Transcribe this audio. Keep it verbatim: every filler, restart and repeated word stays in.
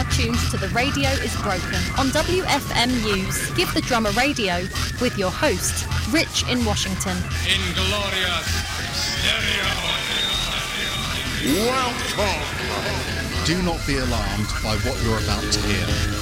are tuned to The Radio is Broken on W F M News. Give the Drum a Radio with your host, Rich in Washington. Inglorious Stereo. Welcome. Do not be alarmed by what you're about to hear.